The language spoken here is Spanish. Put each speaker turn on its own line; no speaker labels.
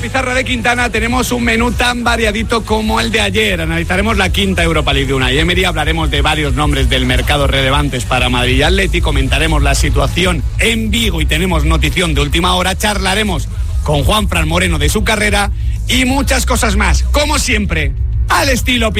Pizarra de Quintana tenemos un menú tan variadito como el de ayer. Analizaremos la quinta Europa League de Unai Emery, hablaremos de varios nombres del mercado relevantes para Madrid y Atleti, comentaremos la situación en Vigo y tenemos notición de última hora, charlaremos con Juanfran Moreno de su carrera y muchas cosas más. Como siempre, al estilo